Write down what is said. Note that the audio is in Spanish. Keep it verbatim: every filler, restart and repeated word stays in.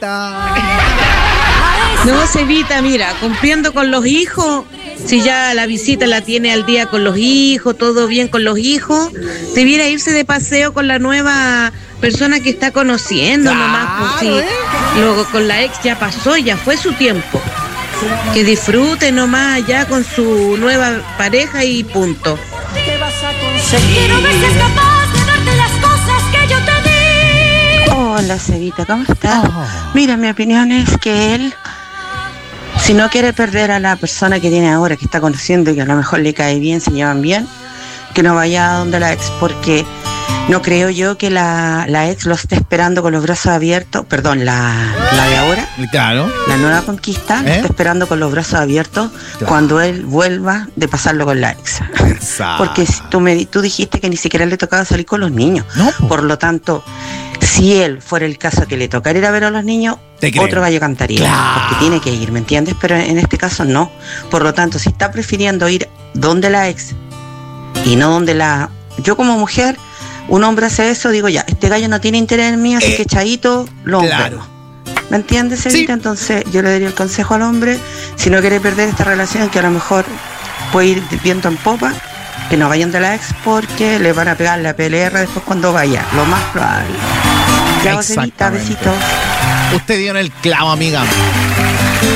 Evita. No, Cevita, mira, cumpliendo con los hijos, si ya la visita la tiene al día con los hijos, todo bien con los hijos, debiera irse de paseo con la nueva persona que está conociendo, Claro, nomás, pues sí. ¿eh? Luego con la ex ya pasó, ya fue su tiempo. Que disfrute nomás ya con su nueva pareja y punto. ¿Qué vas a conseguir? Quiero ver si es capaz de darte las cosas que yo te di. Hola, Cevita, ¿cómo estás? Oh. Mira, mi opinión es que él, si no quiere perder a la persona que tiene ahora, que está conociendo y que a lo mejor le cae bien, se llevan bien, que no vaya a donde la ex, porque no creo yo que la, la ex lo esté esperando con los brazos abiertos, perdón, la, la de ahora, Claro. la nueva conquista, lo ¿Eh? está esperando con los brazos abiertos Claro. cuando él vuelva de pasarlo con la ex. Exacto. Porque si tú, me, tú dijiste que ni siquiera le tocaba salir con los niños. No, po. Por lo tanto, si él fuera el caso que le tocara ir a ver a los niños, Te creo. otro gallo cantaría. Claro. Porque tiene que ir, ¿me entiendes? Pero en este caso no. Por lo tanto, si está prefiriendo ir donde la ex y no donde la... Yo como mujer, un hombre hace eso, digo ya, este gallo no tiene interés en mí, así Eh, que chaito, lo claro. vemos. ¿Me entiendes, Evita? Sí. Entonces yo le daría el consejo al hombre, si no quiere perder esta relación, que a lo mejor puede ir viento en popa, que no vayan de la ex porque le van a pegar la P L R después cuando vaya, lo más probable. Chao, Evita, Exactamente. besitos. Usted dio en el clavo, amiga.